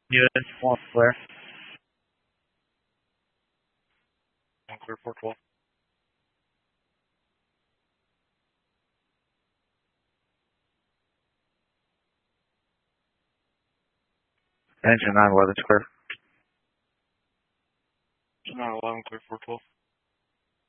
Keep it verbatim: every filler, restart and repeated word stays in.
U S one clear. One clear four twelve. Engine nine eleven clear. nine eleven clear four twelve.